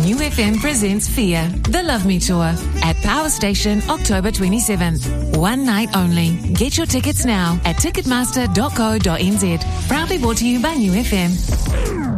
New FM presents Fear, the Love Me Tour at Power Station, October 27th. One night only. Get your tickets now at ticketmaster.co.nz. Proudly brought to you by New FM.